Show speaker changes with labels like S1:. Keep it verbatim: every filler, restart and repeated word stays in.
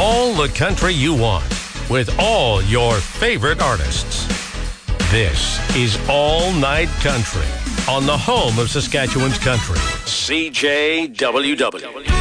S1: all the country you want with all your favorite artists. This is All Night Country on the home of Saskatchewan's country, C J W W.